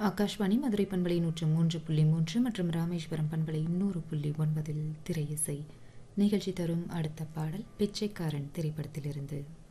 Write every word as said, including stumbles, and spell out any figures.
ஆகாஷ்வாணி மதுரை பண்பலை நூற்று மூன்று புள்ளி மூன்று மற்றும் ராமேஸ்வரம் பண்பலை நூறு புள்ளி ஒன்பதில் திரை இசை நிகழ்ச்சி தரும் அடுத்த பாடல் பிச்சைக்காரன் திரைப்படத்திலிருந்து.